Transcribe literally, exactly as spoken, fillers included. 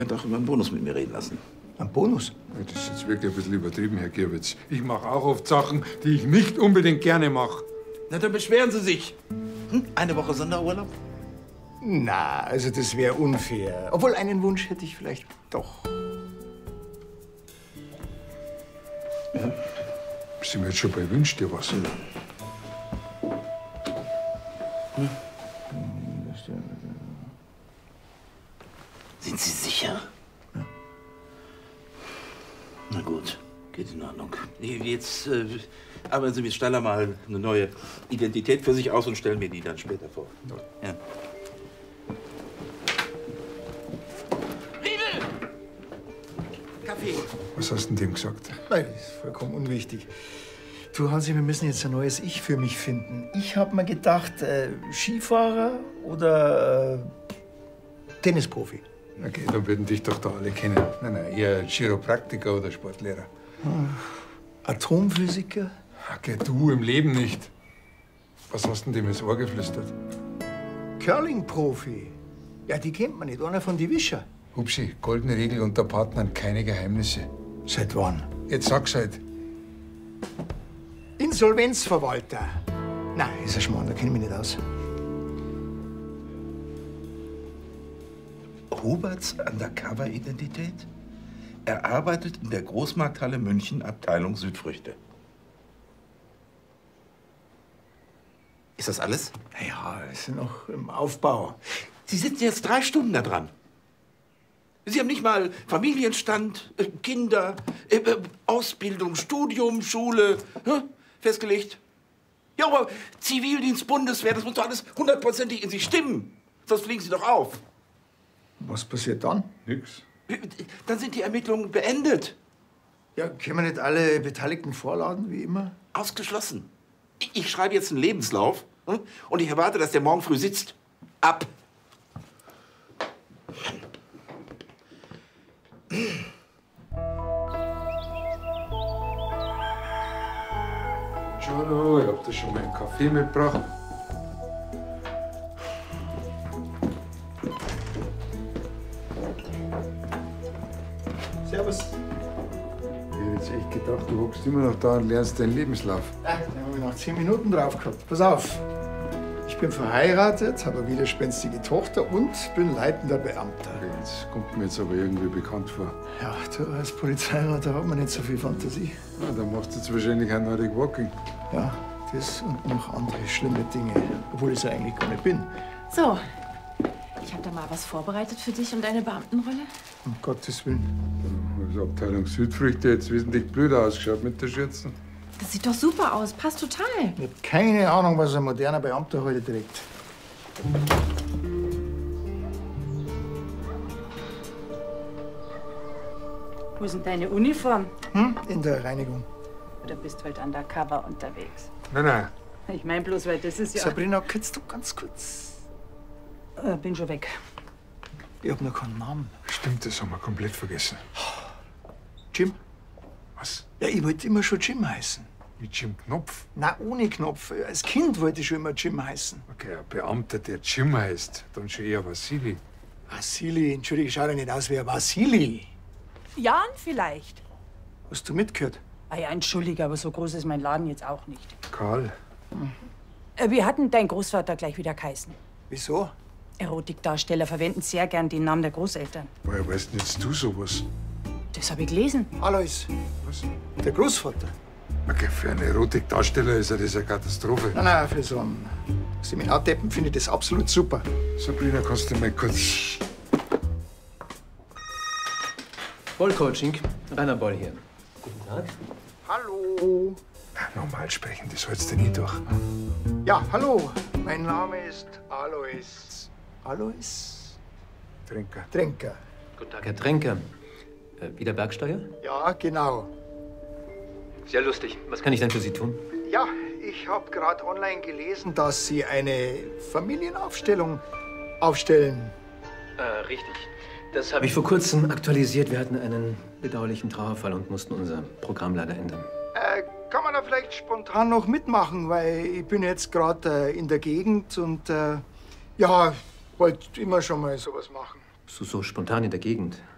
könnt auch über einen Bonus mit mir reden lassen. Ein Bonus? Das ist jetzt wirklich ein bisschen übertrieben, Herr Gierwitz. Ich mache auch oft Sachen, die ich nicht unbedingt gerne mache. Na, dann beschweren Sie sich. Hm? Eine Woche Sonderurlaub? Na, also das wäre unfair. Obwohl, einen Wunsch hätte ich vielleicht doch. Ja. Sind wir jetzt schon bei Wünsch dir was? Hm. Hm. Sind Sie sicher? Ja. Na gut, geht in Ordnung. Jetzt äh, arbeiten Sie mit Staller mal eine neue Identität für sich aus und stellen mir die dann später vor. Ja. Ja. Riedel! Kaffee. Was hast du denn dem gesagt? Nein, das ist vollkommen unwichtig. Du, Hansi, wir müssen jetzt ein neues Ich für mich finden. Ich habe mir gedacht, äh, Skifahrer oder äh, Tennisprofi. Okay, dann würden dich doch da alle kennen. Nein, nein, eher Chiropraktiker oder Sportlehrer. Hm. Atomphysiker? Okay, du im Leben nicht. Was hast du denn dem ins Ohr geflüstert? Curling-Profi. Ja, die kennt man nicht. Einer von die Wischer. Hupsi, goldene Regel unter Partnern, keine Geheimnisse. Seit wann? Jetzt sag's halt. Insolvenzverwalter. Nein, ist ein Schmarrn, da kenne ich mich nicht aus. Huberts Undercover-Identität? Er arbeitet in der Großmarkthalle München, Abteilung Südfrüchte. Ist das alles? Ja, es ist noch im Aufbau. Sie sitzen jetzt drei Stunden da dran. Sie haben nicht mal Familienstand, äh, Kinder, äh, äh, Ausbildung, Studium, Schule äh, festgelegt. Ja, aber Zivildienst, Bundeswehr, das muss doch alles hundertprozentig in Sie stimmen. Sonst fliegen Sie doch auf. Was passiert dann? Nix. Dann sind die Ermittlungen beendet. Ja, können wir nicht alle Beteiligten vorladen, wie immer? Ausgeschlossen. Ich, ich schreibe jetzt einen Lebenslauf hm, und ich erwarte, dass der morgen früh sitzt. Ab. Hallo, ich hab dir schon mal einen Kaffee mitgebracht. Servus. Ich hätte jetzt echt gedacht, du hockst immer noch da und lernst deinen Lebenslauf. Ah, den habe ich nach zehn Minuten drauf gehabt. Pass auf. Ich bin verheiratet, habe eine widerspenstige Tochter und bin leitender Beamter. Okay, das kommt mir jetzt aber irgendwie bekannt vor. Ja, du als Polizeirat, da hat man nicht so viel Fantasie. Ja, dann machst du jetzt wahrscheinlich ein Nordic Walking. Ja, das und noch andere schlimme Dinge, obwohl ich es eigentlich gar nicht bin. So, ich habe da mal was vorbereitet für dich und deine Beamtenrolle. Um Gottes Willen. Also Abteilung Südfrüchte jetzt wesentlich blöder ausgeschaut mit der Schürzen. Das sieht doch super aus, passt total. Ich habe keine Ahnung, was ein moderner Beamter heute trägt. Wo ist denn deine Uniform? Hm? In der Reinigung. Oder bist du halt undercover unterwegs? Nein, nein. Ich mein bloß, weil das ist ja... Sabrina, kannst du ganz kurz? Äh, bin schon weg. Ich hab noch keinen Namen. Stimmt, das haben wir komplett vergessen. Jim? Was? Ja, ich wollte immer schon Jim heißen. Wie Jim Knopf? Na, ohne Knopf. Als Kind wollte ich schon immer Jim heißen. Okay, ein Beamter, der Jim heißt, dann schon eher Vassili. Vassili, entschuldige, schau doch nicht aus wie ein Vassili. Jan vielleicht. Hast du mitgehört? Ah ja, entschuldige, aber so groß ist mein Laden jetzt auch nicht. Karl. Hm. Äh, wie hat denn dein Großvater gleich wieder geheißen? Wieso? Erotikdarsteller verwenden sehr gern den Namen der Großeltern. Woher weißt denn jetzt du sowas? Das habe ich gelesen. Alois. Was? Der Großvater. Okay, für einen Erotikdarsteller ist ja das eine Katastrophe. Nein, nein, für so einen Seminardeppen finde ich das absolut super. Sabrina, kannst du mal kurz... Bollcoaching, Rainer Boll hier. Guten Tag. Hallo. Normal sprechen, das hältst du nie durch. Ja, hallo. Mein Name ist Alois. Alois? Trinker. Tränker. Guten Tag, Herr Tränker. Äh, wieder Bergsteuer? Ja, genau. Sehr lustig. Was kann ich denn für Sie tun? Ja, ich habe gerade online gelesen, dass Sie eine Familienaufstellung aufstellen. Äh, richtig. Das habe ich vor kurzem aktualisiert. Wir hatten einen bedauerlichen Trauerfall und mussten unser Programm leider ändern. Äh, kann man da vielleicht spontan noch mitmachen, weil ich bin jetzt gerade äh, in der Gegend und äh, ja, wollte immer schon mal sowas machen. So, so spontan in der Gegend.